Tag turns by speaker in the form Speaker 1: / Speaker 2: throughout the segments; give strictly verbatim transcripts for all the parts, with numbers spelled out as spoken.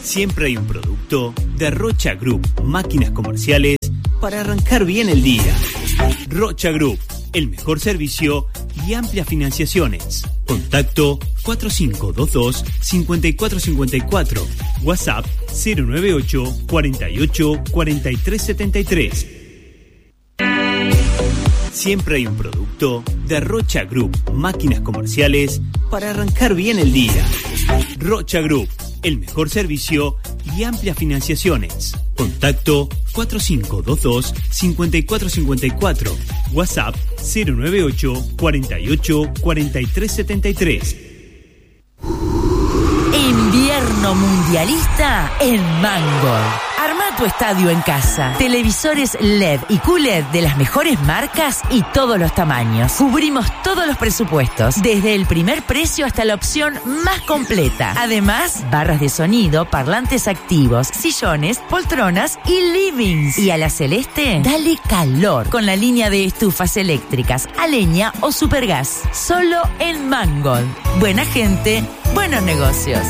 Speaker 1: Siempre hay un producto de Rocha Group, máquinas comerciales para arrancar bien el día. Rocha Group, el mejor servicio y amplias financiaciones. Contacto cuatro cinco dos dos, cinco cuatro cinco cuatro. WhatsApp cero nueve ocho, cuarenta y ocho, cuarenta y tres setenta y tres. Siempre hay un producto de Rocha Group, máquinas comerciales para arrancar bien el día. Rocha Group, el mejor servicio y amplias financiaciones. Contacto cuatro cinco dos dos, cinco cuatro cinco cuatro. WhatsApp cero nueve ocho, cuarenta y ocho, cuarenta y tres setenta y tres.
Speaker 2: Invierno mundialista en Mangold. Arma tu estadio en casa. Televisores L E D y Q L E D de las mejores marcas y todos los tamaños. Cubrimos todos los presupuestos, desde el primer precio hasta la opción más completa. Además, barras de sonido, parlantes activos, sillones, poltronas y livings. Y a la celeste, dale calor con la línea de estufas eléctricas, a leña o supergas. Solo en Mangold. Buena gente, buenos negocios.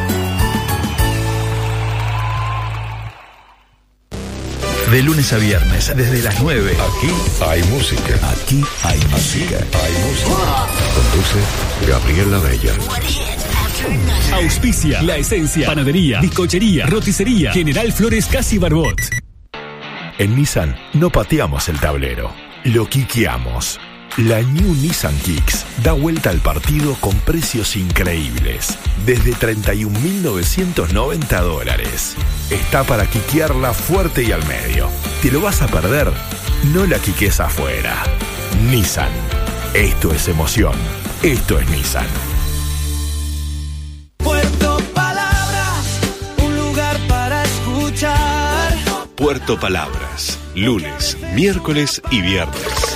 Speaker 3: De lunes a viernes, desde las nueve.
Speaker 4: Aquí hay música.
Speaker 3: Aquí hay música.
Speaker 4: Aquí hay música. Conduce Gabriela Bella.
Speaker 5: Auspicia La Esencia, panadería, bizcochería, roticería, General Flores Casi Barbot.
Speaker 3: En Nissan no pateamos el tablero, lo quiqueamos. La New Nissan Kicks da vuelta al partido con precios increíbles. Desde treinta y un mil novecientos noventa dólares. Está para quiquearla fuerte y al medio. ¿Te lo vas a perder? No la quiques afuera. Nissan. Esto es emoción. Esto es Nissan.
Speaker 6: Puerto Palabras, un lugar para escuchar.
Speaker 7: Puerto Palabras, lunes, miércoles y viernes.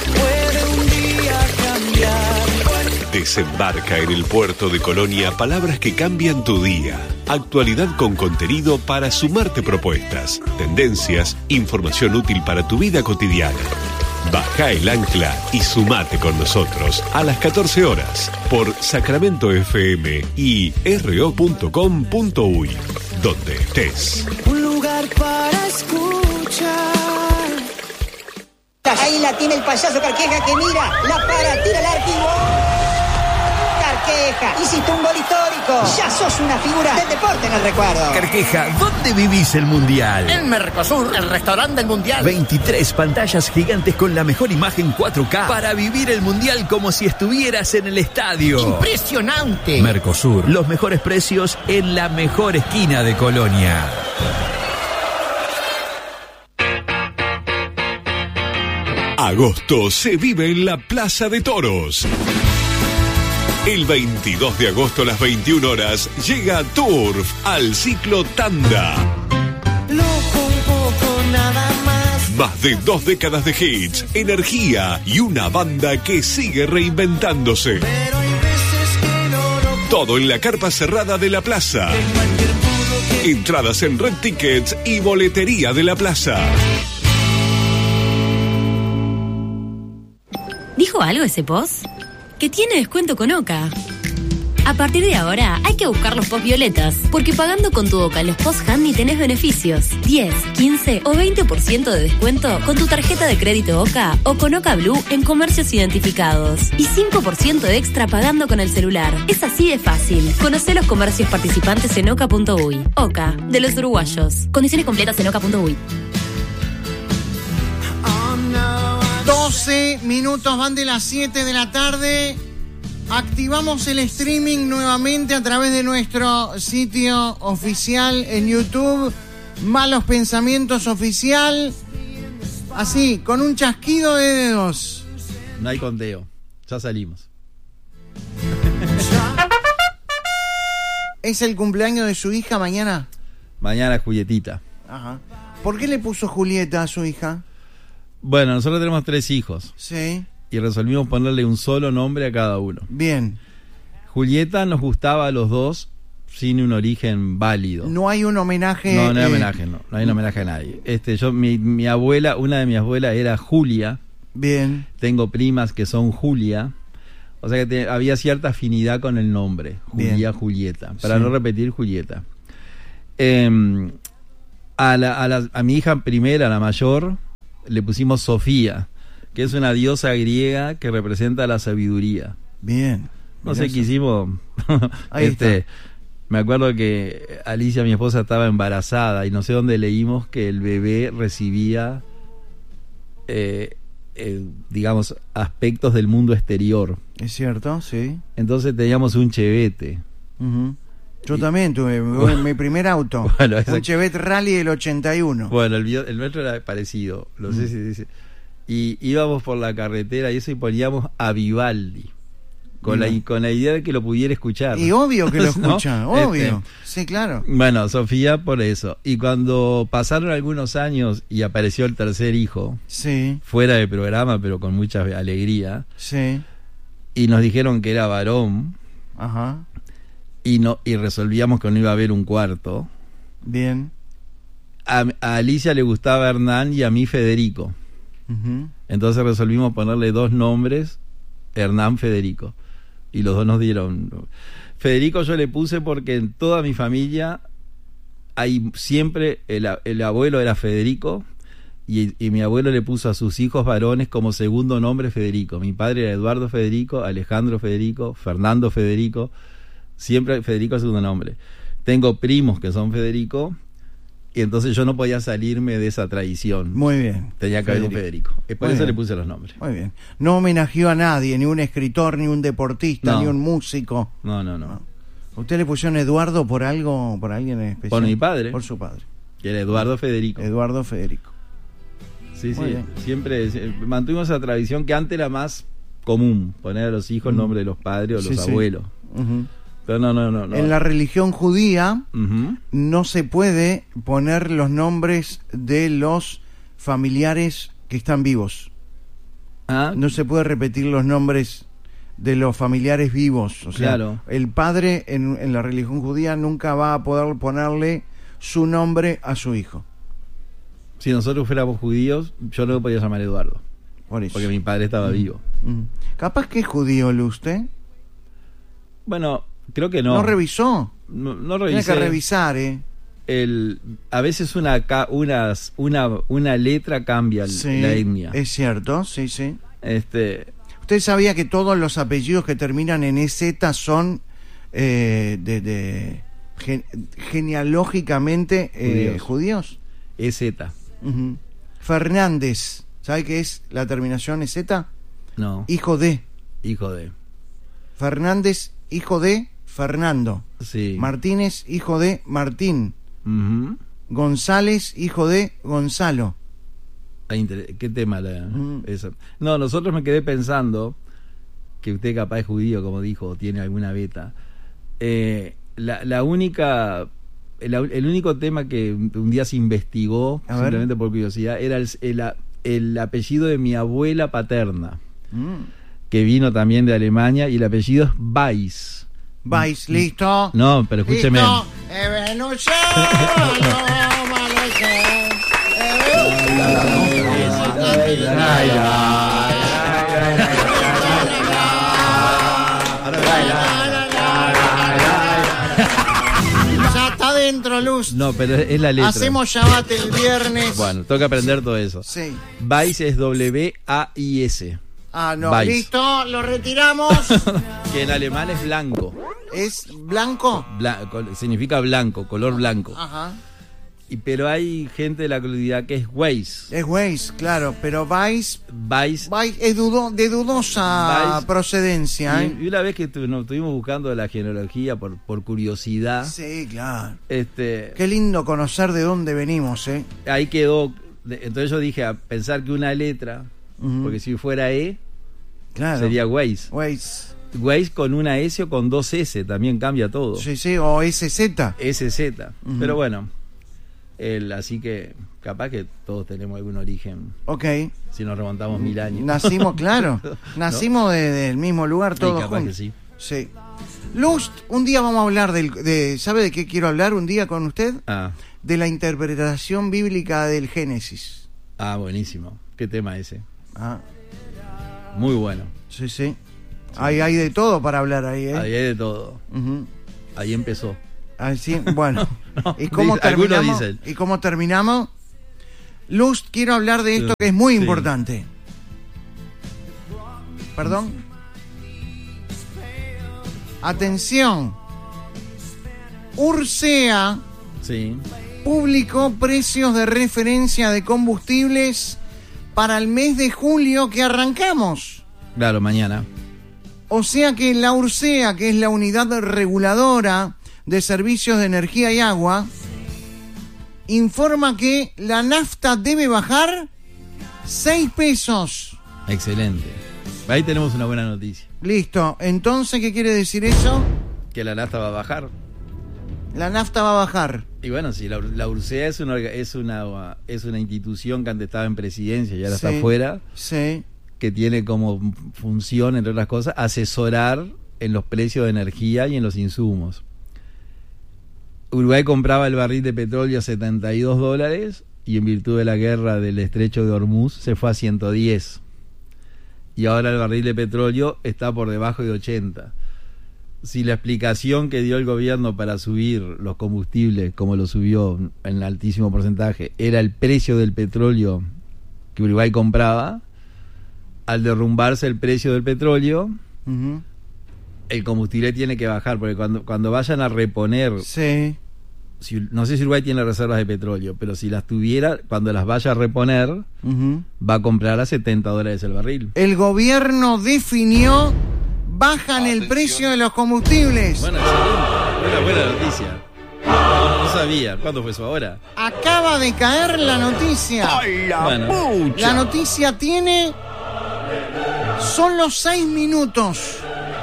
Speaker 7: Desembarca en el puerto de Colonia palabras que cambian tu día. Actualidad con contenido para sumarte propuestas, tendencias, información útil para tu vida cotidiana. Baja el ancla y sumate con nosotros a las catorce horas por Sacramento F M y r o punto com punto u y, donde estés.
Speaker 6: Un lugar para escuchar.
Speaker 8: Ahí la tiene el payaso Carqueja que mira, la para, tira el arco y ¡gol! Carqueja, hiciste un gol histórico. Ya sos una figura del deporte en el recuerdo.
Speaker 3: Carqueja, ¿dónde vivís el Mundial?
Speaker 9: En Mercosur, el restaurante del Mundial.
Speaker 3: veintitrés pantallas gigantes con la mejor imagen cuatro K para vivir el Mundial como si estuvieras en el estadio.
Speaker 9: ¡Impresionante!
Speaker 3: Mercosur, los mejores precios en la mejor esquina de Colonia.
Speaker 7: Agosto se vive en la Plaza de Toros. El veintidós de agosto a las veintiuna horas llega Turf al ciclo Tanda.
Speaker 6: Loco un poco nada más.
Speaker 7: Más de dos décadas de hits, energía y una banda que sigue reinventándose.
Speaker 6: Pero hay veces que no lo...
Speaker 7: Todo en la carpa cerrada de la plaza. Entradas en Red Tickets y boletería de la plaza.
Speaker 10: ¿Dijo algo ese post? Que tiene descuento con Oca. A partir de ahora hay que buscar los post violetas, porque pagando con tu Oca los post handy tenés beneficios. diez, quince o veinte por ciento de descuento con tu tarjeta de crédito Oca o con Oca Blue en comercios identificados. Y cinco por ciento extra pagando con el celular. Es así de fácil. Conocé los comercios participantes en oca punto u y. Oca, de los uruguayos. Condiciones completas en oca punto u y.
Speaker 11: doce minutos van de las siete de la tarde. Activamos el streaming nuevamente a través de nuestro sitio oficial en YouTube. Malos Pensamientos Oficial. Así, con un chasquido de dedos.
Speaker 12: No hay conteo. Ya salimos.
Speaker 11: ¿Es el cumpleaños de su hija mañana?
Speaker 12: Mañana Julietita.
Speaker 11: Ajá. ¿Por qué le puso Julieta a su hija?
Speaker 12: Bueno, nosotros tenemos tres hijos.
Speaker 11: Sí.
Speaker 12: Y resolvimos ponerle un solo nombre a cada uno.
Speaker 11: Bien.
Speaker 12: Julieta nos gustaba a los dos sin un origen válido.
Speaker 11: No hay un homenaje.
Speaker 12: No, no hay
Speaker 11: eh...
Speaker 12: homenaje, no. No hay un homenaje a nadie. Este, yo, mi, mi abuela, una de mis abuelas era Julia.
Speaker 11: Bien.
Speaker 12: Tengo primas que son Julia. O sea que te, había cierta afinidad con el nombre. Julia, Bien. Julieta. Para sí. no repetir Julieta. Eh, a, la, a, la, a mi hija primera, la mayor, le pusimos Sofía, que es una diosa griega que representa la sabiduría.
Speaker 11: Bien.
Speaker 12: No sé qué hicimos.
Speaker 11: Ahí
Speaker 12: este,
Speaker 11: está.
Speaker 12: Me acuerdo que Alicia, mi esposa, estaba embarazada y no sé dónde leímos que el bebé recibía, eh, eh, digamos, aspectos del mundo exterior.
Speaker 11: Es cierto, sí.
Speaker 12: Entonces teníamos un Chevette.
Speaker 11: Uh-huh. Yo y, también tuve
Speaker 12: bueno,
Speaker 11: mi primer auto, bueno, un Chevette Rally del ochenta y uno.
Speaker 12: Bueno, el, el nuestro era parecido, lo sé si dice. Y íbamos por la carretera y eso y poníamos a Vivaldi. Con la, con la idea de que lo pudiera escuchar.
Speaker 11: Y obvio que lo escucha,
Speaker 12: ¿no?
Speaker 11: obvio.
Speaker 12: Este,
Speaker 11: sí, claro.
Speaker 12: Bueno, Sofía por eso. Y cuando pasaron algunos años y apareció el tercer hijo,
Speaker 11: sí,
Speaker 12: fuera de programa, pero con mucha alegría,
Speaker 11: sí,
Speaker 12: y nos dijeron que era varón,
Speaker 11: ajá,
Speaker 12: y no y resolvíamos que no iba a haber un cuarto.
Speaker 11: Bien.
Speaker 12: A, a Alicia le gustaba Hernán y a mí Federico.
Speaker 11: Uh-huh.
Speaker 12: Entonces resolvimos ponerle dos nombres, Hernán, Federico. Y los dos nos dieron. Federico yo le puse porque en toda mi familia hay siempre, el, el abuelo era Federico y, y mi abuelo le puso a sus hijos varones como segundo nombre Federico. Mi padre era Eduardo Federico, Alejandro Federico, Fernando Federico, siempre Federico segundo nombre. Tengo primos que son Federico y entonces yo no podía salirme de esa tradición.
Speaker 11: Muy bien.
Speaker 12: Tenía que haber un Federico. Por
Speaker 11: Muy
Speaker 12: eso
Speaker 11: bien.
Speaker 12: le puse los nombres.
Speaker 11: Muy bien. No homenajeó a nadie, ni un escritor, ni un deportista,
Speaker 12: No.
Speaker 11: ni un músico.
Speaker 12: No, no, no.
Speaker 11: No. ¿Usted le pusieron Eduardo por algo, por alguien en especial?
Speaker 12: Por mi padre.
Speaker 11: Por su padre.
Speaker 12: Que era Eduardo Federico.
Speaker 11: Eduardo Federico.
Speaker 12: Sí,
Speaker 11: Muy
Speaker 12: sí.
Speaker 11: bien.
Speaker 12: Siempre eh, mantuvimos esa tradición que antes era más común, poner a los hijos el nombre de los padres o
Speaker 11: Sí,
Speaker 12: los
Speaker 11: sí.
Speaker 12: abuelos.
Speaker 11: Uh-huh.
Speaker 12: Pero no, no, no, no.
Speaker 11: En la religión judía
Speaker 12: uh-huh.
Speaker 11: no se puede poner los nombres de los familiares que están vivos.
Speaker 12: Ah,
Speaker 11: No se puede repetir los nombres de los familiares vivos. O sea,
Speaker 12: Claro.
Speaker 11: el padre en, en la religión judía nunca va a poder ponerle su nombre a su hijo.
Speaker 12: si nosotros fuéramos judíos, yo no lo podía llamar Eduardo.
Speaker 11: Por eso.
Speaker 12: Porque mi padre estaba
Speaker 11: Mm.
Speaker 12: vivo.
Speaker 11: Mm. Capaz que es judío, usted.
Speaker 12: Bueno, creo que no.
Speaker 11: ¿No revisó?
Speaker 12: No, no
Speaker 11: Tiene
Speaker 12: revisé.
Speaker 11: que revisar, ¿eh?
Speaker 12: El, a veces una, ca- unas, una, una letra cambia el-
Speaker 11: Sí,
Speaker 12: la etnia.
Speaker 11: es cierto, sí, sí.
Speaker 12: Este,
Speaker 11: ¿Usted sabía que todos los apellidos que terminan en E Z son eh, de, de gen- genealógicamente eh, judíos?
Speaker 12: E Z.
Speaker 11: Uh-huh. Fernández, ¿sabe qué es la terminación E Z?
Speaker 12: No.
Speaker 11: Hijo de.
Speaker 12: Hijo de.
Speaker 11: Fernández, hijo de Fernando.
Speaker 12: Sí.
Speaker 11: Martínez, hijo de Martín.
Speaker 12: Ujú.
Speaker 11: González, hijo de Gonzalo.
Speaker 12: Ah, inter- ¿Qué tema la,
Speaker 11: Mm.
Speaker 12: eso? No, nosotros me quedé pensando que usted capaz es judío, como dijo, o tiene alguna beta. Eh, la, la única, el, el único tema que un día se investigó,
Speaker 11: A ver.
Speaker 12: simplemente por curiosidad, era el, el, el apellido de mi abuela paterna,
Speaker 11: Mm.
Speaker 12: que vino también de Alemania, y el apellido es Weiss.
Speaker 11: Vais, listo.
Speaker 12: No, pero escúcheme.
Speaker 11: Listo. Eh, Venusiano, amanece. Ya está dentro, Luz.
Speaker 12: No, pero es, es la letra.
Speaker 11: Hacemos Shabbat el viernes.
Speaker 12: Bueno, toca aprender todo eso.
Speaker 11: Sí.
Speaker 12: Weiss es W A I S.
Speaker 11: Ah, no,
Speaker 12: Weiss.
Speaker 11: listo, lo retiramos.
Speaker 12: Que en alemán es blanco.
Speaker 11: ¿Es blanco?
Speaker 12: Bla- col- significa blanco, color blanco.
Speaker 11: Ajá.
Speaker 12: Y, pero hay gente de la comunidad que es Weiss.
Speaker 11: Es Weiss, claro, pero Weiss,
Speaker 12: Weiss.
Speaker 11: Weiss es dudo- de dudosa
Speaker 12: Weiss.
Speaker 11: procedencia, ¿eh?
Speaker 12: Y, y una vez que tu- nos estuvimos buscando la genealogía por, por curiosidad,
Speaker 11: Sí, claro.
Speaker 12: este,
Speaker 11: Qué lindo conocer de dónde venimos, ¿eh?
Speaker 12: ahí quedó. de- Entonces yo dije, a pensar que una letra,
Speaker 11: Ujú.
Speaker 12: porque si fuera E,
Speaker 11: Claro.
Speaker 12: sería Weiss.
Speaker 11: Weiss.
Speaker 12: Weiss con una S o con dos S, también cambia todo.
Speaker 11: Sí, sí, o S Z.
Speaker 12: S Z.
Speaker 11: Ujú.
Speaker 12: Pero bueno, el, así que capaz que todos tenemos algún origen,
Speaker 11: Ok.
Speaker 12: si nos remontamos mil años.
Speaker 11: Nacimos, claro.
Speaker 12: ¿No?
Speaker 11: Nacimos de- del mismo lugar
Speaker 12: Sí,
Speaker 11: todos
Speaker 12: capaz que
Speaker 11: juntos.
Speaker 12: sí.
Speaker 11: Sí. Lust, un día vamos a hablar del, de, ¿sabe de qué quiero hablar un día con usted?
Speaker 12: Ah,
Speaker 11: De la interpretación bíblica del Génesis.
Speaker 12: ah, buenísimo. ¿Qué tema ese?
Speaker 11: Ah,
Speaker 12: Muy bueno.
Speaker 11: sí, sí. Ahí hay de todo para hablar ahí, ¿eh?
Speaker 12: Ahí hay de todo.
Speaker 11: Ujú.
Speaker 12: Ahí empezó.
Speaker 11: Así, bueno.
Speaker 12: No,
Speaker 11: ¿Y cómo
Speaker 12: dice, algunos
Speaker 11: terminamos?
Speaker 12: dicen.
Speaker 11: ¿Y cómo terminamos? Luz, quiero hablar de esto que es muy
Speaker 12: Sí.
Speaker 11: importante. ¿Perdón? Atención. Ursea
Speaker 12: Sí.
Speaker 11: publicó precios de referencia de combustibles para el mes de julio que arrancamos.
Speaker 12: Claro, mañana.
Speaker 11: O sea que la Ursea, que es la unidad reguladora de servicios de energía y agua, informa que la nafta debe bajar seis pesos.
Speaker 12: Excelente. Ahí tenemos una buena noticia.
Speaker 11: Listo. Entonces, ¿qué quiere decir eso?
Speaker 12: Que la nafta va a bajar.
Speaker 11: La nafta va a bajar.
Speaker 12: Y bueno, sí, la, la Ursea es una, orga- es, una, es una institución que antes estaba en presidencia y ahora
Speaker 11: Sí.
Speaker 12: está afuera,
Speaker 11: Sí.
Speaker 12: que tiene como función, entre otras cosas, asesorar en los precios de energía y en los insumos. Uruguay compraba el barril de petróleo a setenta y dos dólares y en virtud de la guerra del estrecho de Hormuz se fue a ciento diez. Y ahora el barril de petróleo está por debajo de ochenta. Si la explicación que dio el gobierno para subir los combustibles, como lo subió en altísimo porcentaje, era el precio del petróleo que Uruguay compraba, al derrumbarse el precio del petróleo,
Speaker 11: Uh-huh.
Speaker 12: el combustible tiene que bajar, porque cuando, cuando vayan a reponer,
Speaker 11: Sí.
Speaker 12: si, no sé si Uruguay tiene reservas de petróleo, pero si las tuviera, cuando las vaya a reponer,
Speaker 11: Uh-huh.
Speaker 12: va a comprar a setenta dólares el barril.
Speaker 11: El gobierno definió bajan el precio de los combustibles.
Speaker 12: Bueno, excelente. Una buena noticia. No, no sabía. ¿Cuándo fue eso? ¿Ahora?
Speaker 11: Acaba de caer la noticia.
Speaker 12: Bueno.
Speaker 11: La noticia tiene solo seis minutos.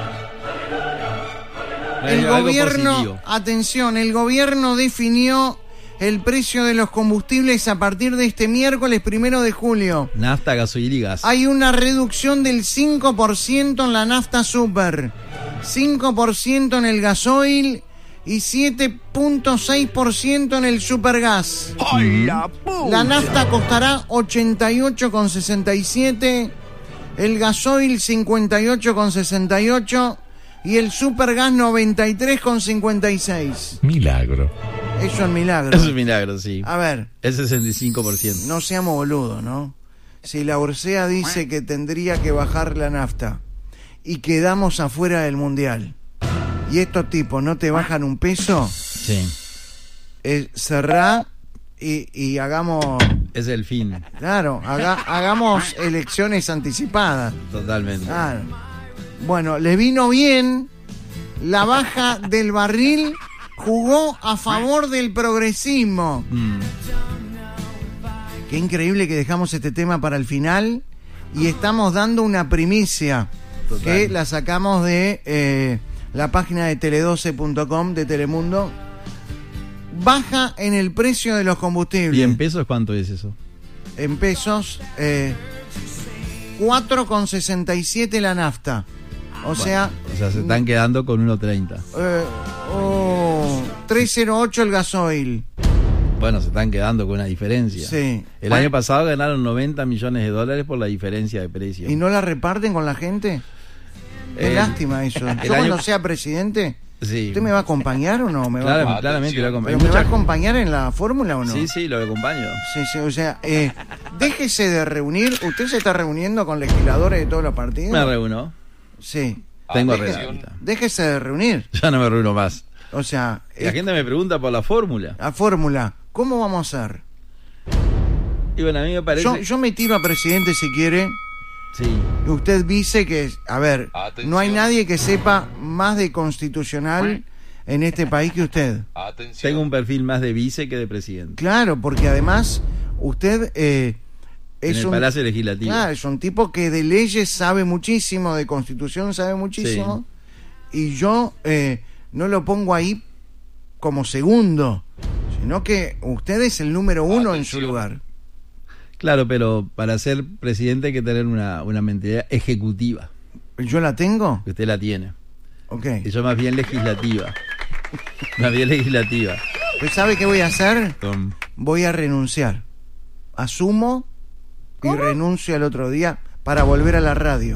Speaker 11: El
Speaker 12: Algo
Speaker 11: gobierno,
Speaker 12: positivo.
Speaker 11: atención, el gobierno definió el precio de los combustibles a partir de este miércoles primero de julio.
Speaker 12: Nafta, gasoil y gas.
Speaker 11: Hay una reducción del cinco por ciento en la nafta super, cinco por ciento en el gasoil y siete punto seis por ciento en el supergas. La nafta costará ochenta y ocho con sesenta y siete, el gasoil cincuenta y ocho con sesenta y ocho y el supergas noventa y tres con cincuenta y seis.
Speaker 3: Milagro.
Speaker 11: Eso es milagro.
Speaker 12: Es un milagro, sí.
Speaker 11: A ver,
Speaker 12: El sesenta y cinco por ciento.
Speaker 11: no seamos boludos, ¿no? Si la Ursea dice que tendría que bajar la nafta y quedamos afuera del mundial y estos tipos no te bajan un peso,
Speaker 12: Sí.
Speaker 11: eh, cerrá y, y hagamos,
Speaker 12: Es el fin.
Speaker 11: claro, haga- hagamos elecciones anticipadas.
Speaker 12: Totalmente.
Speaker 11: Claro. Bueno, le vino bien la baja del barril, jugó a favor del progresismo.
Speaker 12: Mm.
Speaker 11: Qué increíble que dejamos este tema para el final y estamos dando una primicia.
Speaker 12: Total.
Speaker 11: Que la sacamos de eh, la página de tele doce punto com de Telemundo. Baja en el precio de los combustibles.
Speaker 12: ¿Y en pesos cuánto es eso?
Speaker 11: En pesos, eh, cuatro con sesenta y siete la nafta. O
Speaker 12: Bueno,
Speaker 11: sea,
Speaker 12: O sea, se están quedando con uno treinta.
Speaker 11: eh, oh, tres cero ocho el gasoil.
Speaker 12: Bueno, se están quedando con una diferencia.
Speaker 11: Sí.
Speaker 12: El
Speaker 11: Bueno.
Speaker 12: año pasado ganaron noventa millones de dólares por la diferencia de precio.
Speaker 11: ¿Y no la reparten con la gente? Qué
Speaker 12: Eh,
Speaker 11: lástima eso. Yo
Speaker 12: el
Speaker 11: cuando
Speaker 12: año-
Speaker 11: sea presidente,
Speaker 12: Sí.
Speaker 11: ¿usted me va a acompañar o no? ¿Me va
Speaker 12: Claro,
Speaker 11: a...
Speaker 12: claramente lo
Speaker 11: ¿Pero
Speaker 12: acompaño.
Speaker 11: me va a
Speaker 12: Mucha-
Speaker 11: acompañar en la fórmula o no?
Speaker 12: Sí, sí, lo acompaño.
Speaker 11: Sí, sí, o sea, eh, déjese de reunir. ¿Usted se está reuniendo con legisladores de todos los partidos?
Speaker 12: Me reúno.
Speaker 11: Sí.
Speaker 12: Tengo
Speaker 11: Déjese-
Speaker 12: redacta.
Speaker 11: Déjese de reunir.
Speaker 12: Ya no me reúno más.
Speaker 11: O sea,
Speaker 12: La
Speaker 11: eh,
Speaker 12: gente me pregunta por la fórmula.
Speaker 11: la fórmula, ¿cómo vamos a hacer?
Speaker 12: Y bueno, a mí me parece...
Speaker 11: Yo, yo me tiro a presidente si quiere.
Speaker 12: Sí.
Speaker 11: Usted dice que, a ver, no hay nadie que sepa más de constitucional en este país que usted.
Speaker 12: Tengo un perfil más de vice que de presidente.
Speaker 11: Claro, porque además usted eh,
Speaker 12: En
Speaker 11: es
Speaker 12: el
Speaker 11: un
Speaker 12: Palacio Legislativo.
Speaker 11: claro, es un tipo que de leyes sabe muchísimo, de constitución sabe muchísimo, y yo eh, no lo pongo ahí como segundo, sino que usted es el número uno en su lugar.
Speaker 12: Claro, pero para ser presidente hay que tener una, una mentalidad ejecutiva.
Speaker 11: ¿Yo la tengo?
Speaker 12: Que usted la tiene.
Speaker 11: Ok.
Speaker 12: Y yo más bien legislativa. Más bien legislativa.
Speaker 11: Pues ¿sabe qué voy a hacer?
Speaker 12: Tom.
Speaker 11: Voy a renunciar. Asumo y renuncio al otro día para volver a la radio.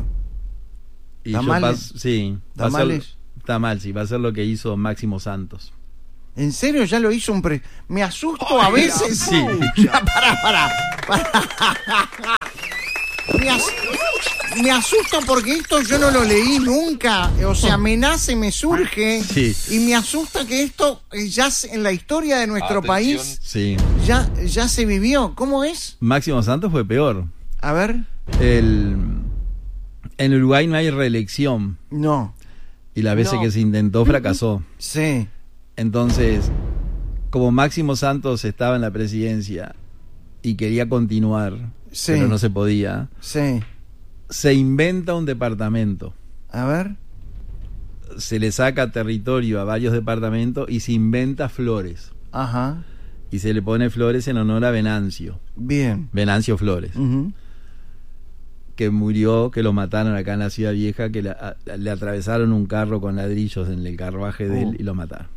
Speaker 12: Y yo
Speaker 11: ¿Tamales?
Speaker 12: pas- sí. va a ser-
Speaker 11: ¿Tamales?
Speaker 12: Está mal, sí. Va a ser lo que hizo Máximo Santos.
Speaker 11: ¿En serio ya lo hizo un pre... Me asusto a veces.
Speaker 12: Sí.
Speaker 11: Pará, pará, pará. Me, as... me asusto porque esto yo no lo leí nunca. O sea, me nace, me surge.
Speaker 12: Sí.
Speaker 11: Y me asusta que esto eh, ya se- en la historia de nuestro
Speaker 13: Atención.
Speaker 11: país
Speaker 12: Sí.
Speaker 11: ya, ya se vivió. ¿Cómo es?
Speaker 12: Máximo Santos fue peor.
Speaker 11: A ver.
Speaker 12: El, en Uruguay no hay reelección.
Speaker 11: No.
Speaker 12: Y las veces
Speaker 11: No.
Speaker 12: que se intentó fracasó.
Speaker 11: Sí.
Speaker 12: Entonces, como Máximo Santos estaba en la presidencia y quería continuar,
Speaker 11: Sí.
Speaker 12: pero no se podía,
Speaker 11: Sí.
Speaker 12: se inventa un departamento.
Speaker 11: A ver.
Speaker 12: Se le saca territorio a varios departamentos y se inventa Flores.
Speaker 11: Ajá.
Speaker 12: Y se le pone Flores en honor a Venancio.
Speaker 11: Bien.
Speaker 12: Venancio Flores.
Speaker 11: Ujú.
Speaker 12: Que murió, que lo mataron acá en la Ciudad Vieja, que la- a- le atravesaron un carro con ladrillos en el carruaje de él
Speaker 11: Oh.
Speaker 12: y lo mataron.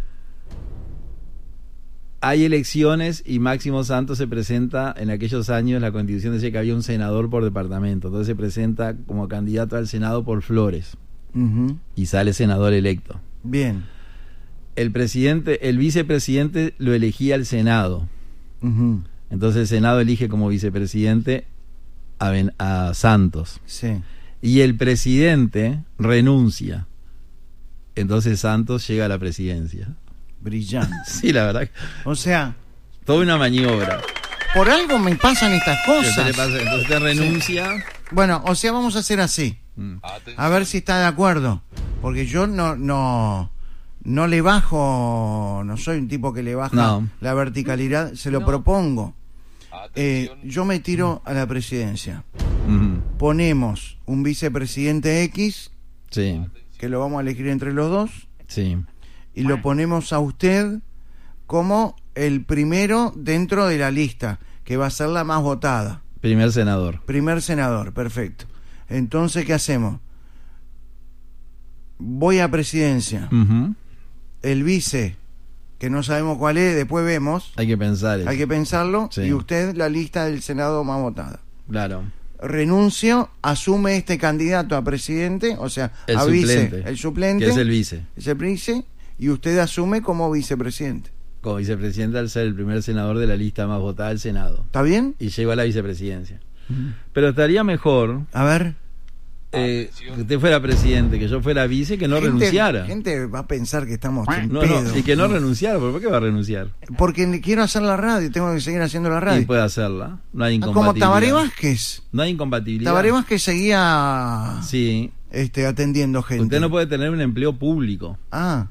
Speaker 12: Hay elecciones y Máximo Santos se presenta, en aquellos años la Constitución decía que había un senador por departamento, entonces se presenta como candidato al Senado por Flores
Speaker 11: Ujú.
Speaker 12: y sale senador electo.
Speaker 11: Bien.
Speaker 12: El presidente, el vicepresidente lo elegía el Senado,
Speaker 11: Ujú.
Speaker 12: entonces el Senado elige como vicepresidente a, Ben- a Santos.
Speaker 11: Sí.
Speaker 12: Y el presidente renuncia. Entonces Santos llega a la presidencia.
Speaker 11: Brillante.
Speaker 12: Sí, la verdad.
Speaker 11: O sea,
Speaker 12: Toda una maniobra.
Speaker 11: por algo me pasan estas
Speaker 12: ¿Qué
Speaker 11: cosas.
Speaker 12: le pasa? Entonces te renuncia.
Speaker 11: Bueno, o sea, vamos a hacer así.
Speaker 12: Mm.
Speaker 11: A ver si está de acuerdo. Porque yo no, no, no le bajo, no soy un tipo que le baja
Speaker 12: No.
Speaker 11: la verticalidad, se lo propongo. Eh, yo me tiro a la presidencia.
Speaker 12: Ujú.
Speaker 11: Ponemos un vicepresidente X,
Speaker 12: Sí,
Speaker 11: que lo vamos a elegir entre los dos,
Speaker 12: sí.
Speaker 11: y lo ponemos a usted como el primero dentro de la lista, que va a ser la más votada.
Speaker 12: Primer senador.
Speaker 11: Primer senador, perfecto. Entonces, ¿qué hacemos? Voy a presidencia.
Speaker 12: Ujú.
Speaker 11: El vice, que no sabemos cuál es, después vemos.
Speaker 12: Hay que pensar eso.
Speaker 11: Hay que pensarlo.
Speaker 12: Sí.
Speaker 11: Y usted la lista del Senado más votada.
Speaker 12: Claro.
Speaker 11: Renuncio, asume este candidato a presidente, o sea,
Speaker 12: El
Speaker 11: a vice,
Speaker 12: suplente.
Speaker 11: el suplente.
Speaker 12: Que es el vice.
Speaker 11: Es el vice, y usted asume como vicepresidente.
Speaker 12: Como vicepresidente al ser el primer senador de la lista más votada del Senado.
Speaker 11: ¿Está bien?
Speaker 12: Y llegó a la vicepresidencia. Pero estaría mejor
Speaker 11: A ver.
Speaker 12: eh, que usted fuera presidente, que yo fuera vice, que no
Speaker 11: gente,
Speaker 12: renunciara.
Speaker 11: gente va a pensar que estamos en
Speaker 12: No,
Speaker 11: pedo.
Speaker 12: no, y que no renunciara. ¿Por qué va a renunciar?
Speaker 11: Porque quiero hacer la radio, tengo que seguir haciendo la
Speaker 12: Y
Speaker 11: radio.
Speaker 12: puede hacerla. No hay
Speaker 11: Ah,
Speaker 12: incompatibilidad.
Speaker 11: como Tabaré Vázquez.
Speaker 12: No hay incompatibilidad.
Speaker 11: Tabaré Vázquez seguía
Speaker 12: Sí.
Speaker 11: este, atendiendo gente.
Speaker 12: Usted no puede tener un empleo público,
Speaker 11: Ah,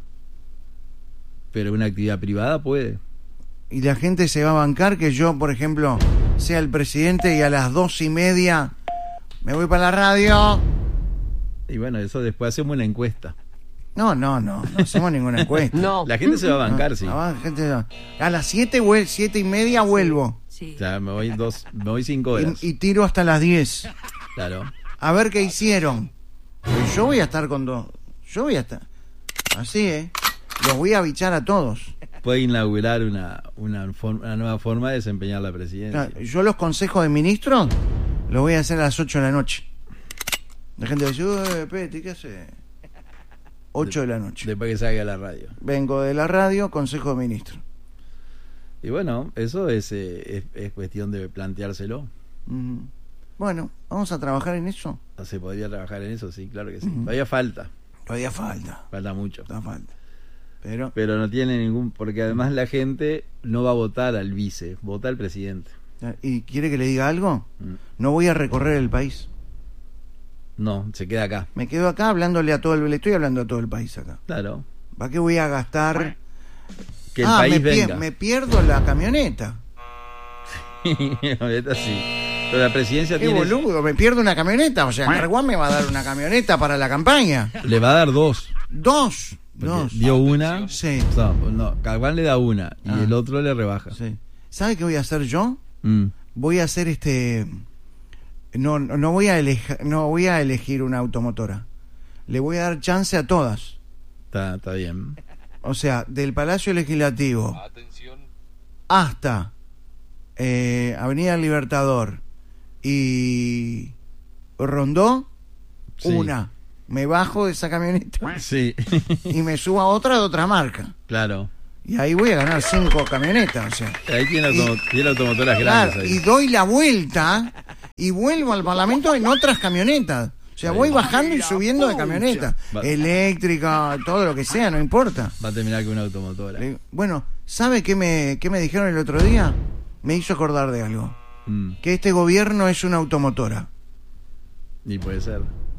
Speaker 12: pero una actividad privada puede.
Speaker 11: y la gente se va a bancar que yo, por ejemplo, sea el presidente y a las dos y media me voy para la radio.
Speaker 12: Y bueno, eso después hacemos una encuesta.
Speaker 11: No, no, no, no hacemos ninguna encuesta.
Speaker 9: No.
Speaker 12: La gente se va a bancar,
Speaker 11: No,
Speaker 12: sí.
Speaker 11: la gente va- a las siete, vuel- siete y media vuelvo.
Speaker 10: Sí.
Speaker 12: O sea, me voy dos, me voy cinco horas.
Speaker 11: Y, y tiro hasta las diez.
Speaker 12: Claro.
Speaker 11: A ver qué hicieron. Pues yo voy a estar con dos. Yo voy a estar. Así, ¿eh? Los voy a bichar a todos.
Speaker 12: Puede inaugurar una, una, forma- una nueva forma de desempeñar la presidencia.
Speaker 11: Claro, yo los consejos de ministros los voy a hacer a las ocho de la noche. La gente dice, uy, Peti, ¿qué hace? ocho de la noche.
Speaker 12: Después que salga a la radio.
Speaker 11: Vengo de la radio, consejo de ministros.
Speaker 12: Y bueno, eso es, eh, es, es cuestión de planteárselo.
Speaker 11: Ujú. Bueno, vamos a trabajar en eso.
Speaker 12: Se podría trabajar en eso, sí, claro que sí.
Speaker 11: Ujú.
Speaker 12: Todavía falta.
Speaker 11: Todavía falta.
Speaker 12: Falta mucho.
Speaker 11: Todavía falta. Pero,
Speaker 12: Pero no tiene ningún... Porque además la gente no va a votar al vice, vota al presidente.
Speaker 11: ¿y quiere que le diga algo?
Speaker 12: Mm.
Speaker 11: No voy a recorrer el país.
Speaker 12: No, se queda acá.
Speaker 11: Me quedo acá hablándole a todo el... Le estoy hablando a todo el país acá.
Speaker 12: Claro.
Speaker 11: ¿Para qué voy a gastar?
Speaker 12: Que el
Speaker 11: ah,
Speaker 12: país
Speaker 11: me, pie-
Speaker 12: venga.
Speaker 11: me pierdo la camioneta.
Speaker 12: Ahorita sí. Pero la presidencia
Speaker 11: Qué
Speaker 12: tiene...
Speaker 11: boludo, me pierdo una camioneta. O sea, Carguán me va a dar una camioneta para la campaña.
Speaker 12: Le va a dar dos.
Speaker 11: Dos.
Speaker 12: Porque
Speaker 11: Dos.
Speaker 12: dio una.
Speaker 11: Sí.
Speaker 12: No, no, Caguán le da una y
Speaker 11: Ah.
Speaker 12: el otro le rebaja.
Speaker 11: Sí. ¿Sabe qué voy a hacer yo?
Speaker 12: Mm.
Speaker 11: Voy a hacer este... No, no no voy a elegir, no voy a elegir una automotora. Le voy a dar chance a todas.
Speaker 12: Está, está bien.
Speaker 11: O sea, del Palacio Legislativo
Speaker 13: Atención.
Speaker 11: hasta eh, Avenida del Libertador y Rondó,
Speaker 12: Sí.
Speaker 11: una. Me bajo de esa camioneta
Speaker 12: Sí,
Speaker 11: y me subo a otra de otra marca.
Speaker 12: claro.
Speaker 11: Y ahí voy a ganar cinco camionetas, o sea.
Speaker 12: Ahí tiene, automo-
Speaker 11: y,
Speaker 12: tiene automotoras
Speaker 11: claro,
Speaker 12: grandes. Ahí.
Speaker 11: y doy la vuelta y vuelvo al Parlamento en otras camionetas. O sea, voy bajando y subiendo de camioneta.
Speaker 12: Va.
Speaker 11: Eléctrica, todo lo que sea, no importa.
Speaker 12: Va a terminar con una automotora.
Speaker 11: Le- Bueno, ¿sabe qué me, qué me dijeron el otro día? Me hizo acordar de algo.
Speaker 12: Mm.
Speaker 11: Que este gobierno es una automotora.
Speaker 12: Y puede ser.